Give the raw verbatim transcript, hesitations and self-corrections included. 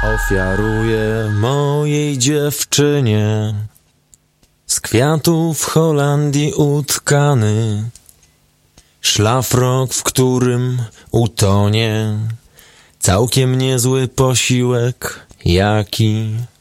Ofiaruję mojej dziewczynie z kwiatów Holandii utkany szlafrok, w którym utonie całkiem niezły posiłek, jaki